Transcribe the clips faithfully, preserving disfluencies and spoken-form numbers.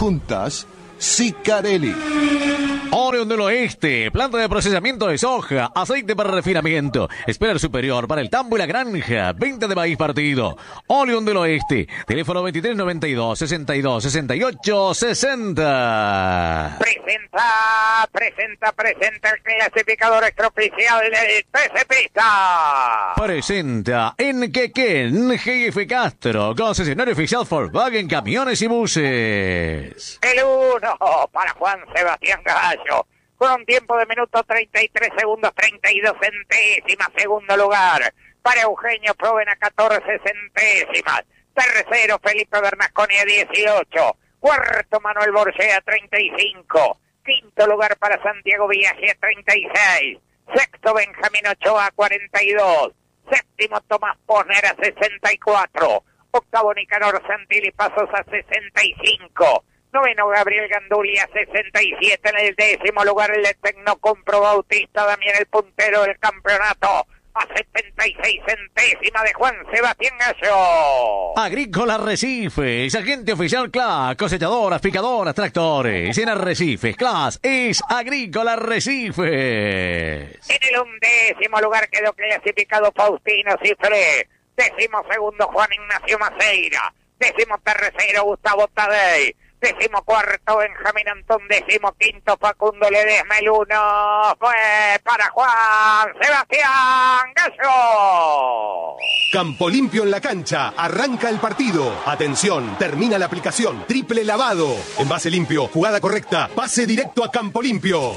Juntas, Sicarelli. Orión del Oeste, planta de procesamiento de soja, aceite para refinamiento, espeler superior para el tambo y la granja, venta de maíz partido. Orión del Oeste, teléfono veintitrés noventa y dos, sesenta y dos, sesenta y ocho, sesenta. Presenta, presenta, presenta el clasificador extraoficial del P C Pista. Presenta en Quequén, G F Castro, concesionario oficial Volkswagen Camiones y Buses. El uno para Juan Sebastián Gallo, con un tiempo de minuto treinta y tres segundos, treinta y dos centésimas. Segundo lugar para Eugenio Provena, catorce centésimas. Tercero, Felipe Bernasconi a dieciocho. Cuarto, Manuel Borgea, treinta y cinco. Quinto lugar para Santiago Viaje, treinta y seis. Sexto, Benjamín Ochoa, cuarenta y dos. Séptimo, Tomás Posner a sesenta y cuatro. Octavo, Nicanor Santilli Pasos a sesenta y cinco. Noveno, Gabriel Ganduli a sesenta y siete. En el décimo lugar, el Tecnocompro Bautista, también el puntero del campeonato, a setenta y seis centésimas de Juan Sebastián Gallo. Agrícola Arrecifes, agente oficial C L A S, cosechadoras, picadoras, tractores. En Arrecifes, C L A S es Agrícola Arrecifes. En el undécimo lugar quedó clasificado Faustino Cifré. Décimo segundo, Juan Ignacio Maceira. Décimo tercero, Gustavo Tadei. Décimo cuarto, Benjamín Antón. Décimo quinto, Facundo Ledesma. El uno fue para Juan Sebastián Gallo. Campo Limpio en la cancha. Arranca el partido. Atención, termina la aplicación. Triple lavado. Envase limpio, jugada correcta. Pase directo a Campo Limpio.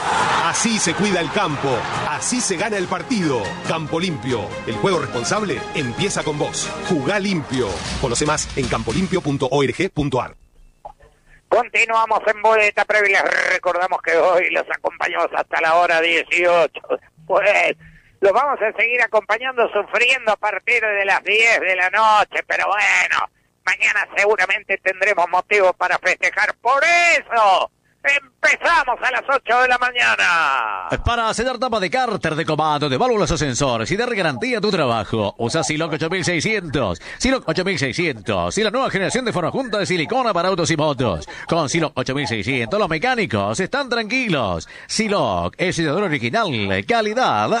Así se cuida el campo. Así se gana el partido. Campo Limpio. El juego responsable empieza con vos. Jugá limpio. Conoce más en campo limpio punto org punto ar. Continuamos en Boleta Previa. Recordamos que hoy los acompañamos hasta la hora dieciocho. Pues los vamos a seguir acompañando sufriendo a partir de las diez de la noche. Pero bueno, mañana seguramente tendremos motivo para festejar. Por eso empezamos a las ocho de la mañana. Para sellar tapa de cárter, de comando, de válvulas o sensores y dar garantía a tu trabajo, usa Siloc ocho mil seiscientos. Siloc ocho mil seiscientos y la nueva generación de forma junta de silicona para autos y motos. Con Siloc ocho mil seiscientos los mecánicos están tranquilos. Siloc es sellador original, calidad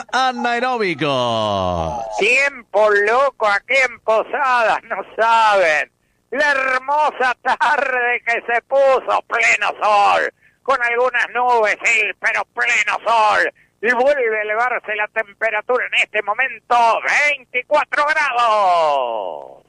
anaeróbico. Tiempo loco aquí en Posadas, no saben. La hermosa tarde que se puso, pleno sol, con algunas nubes, sí, pero pleno sol. Y vuelve a elevarse la temperatura en este momento, veinticuatro grados.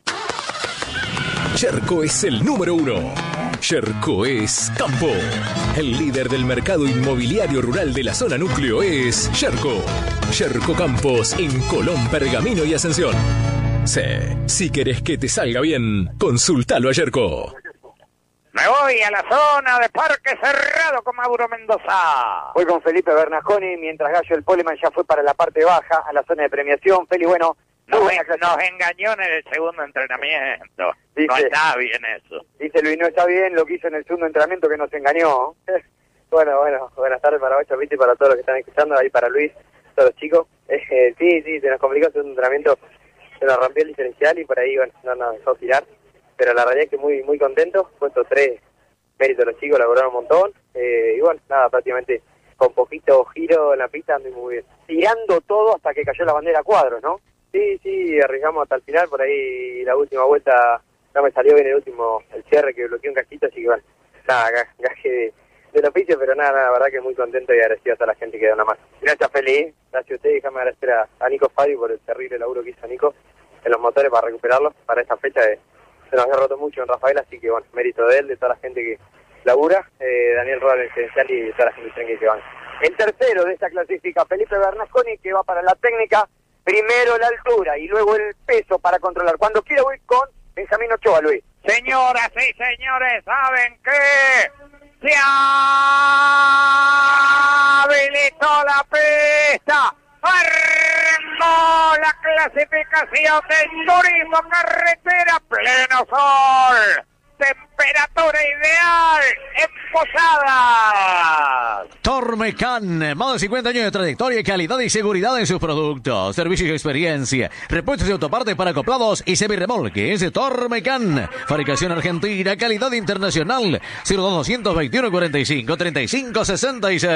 Sherco es el número uno. Sherco es Campo. El líder del mercado inmobiliario rural de la zona núcleo es Sherco. Sherco Campos en Colón, Pergamino y Ascensión. Sí, si querés que te salga bien, consultalo a Sherco. Me voy a la zona de Parque Cerrado con Mauro Mendoza. Voy con Felipe Bernasconi, mientras Gallo el Poleman ya fue para la parte baja, a la zona de premiación. Feli, bueno, nos, en, nos engañó en el segundo entrenamiento. Dice, no está bien eso. Dice Luis, no está bien lo que hizo en el segundo entrenamiento, que nos engañó. Bueno, bueno, buenas tardes para Ocho Piti y para todos los que están escuchando, ahí para Luis, todos los chicos. Eh, sí, sí, se nos complicó el segundo entrenamiento. Se nos rompió el diferencial y por ahí, bueno, no nos dejó tirar. Pero la realidad es que muy muy contentos. Puesto tres méritos los chicos, laboraron un montón. Eh, y bueno, nada, prácticamente con poquito giro en la pista anduvimos muy bien. Tirando todo hasta que cayó la bandera a cuadros, ¿no? Sí, sí, arriesgamos hasta el final. Por ahí la última vuelta no me salió bien el último, el cierre que bloqueó un cajito. Así que bueno, nada, gaje de, del oficio, pero nada, nada, la verdad que muy contento y agradecido a toda la gente que da una mano. Gracias, Feli. Gracias a usted. Déjame agradecer a, a Nico Fabio por el terrible laburo que hizo Nico en los motores para recuperarlos para esta fecha. De, se nos había roto mucho en Rafael, así que bueno, mérito de él, de toda la gente que labura, eh, Daniel Roa en esencial y de toda la gente que van. El tercero de esta clasifica, Felipe Bernasconi, que va para la técnica, primero la altura y luego el peso para controlar. Cuando quiera voy con Benjamín Ochoa, Luis. Señoras y señores, ¿saben qué? Se habilitó la pista. Arrancó la clasificación del turismo carretera, pleno sol. temperatura ideal en Posadas. Tormecan, más de cincuenta años de trayectoria, calidad y seguridad en sus productos, servicios y experiencia, repuestos y autopartes para acoplados y semirremolques. Tormecan, fabricación argentina, calidad internacional. Cero dos dos veintiuno cuarenta y cinco treinta y cinco sesenta y seis.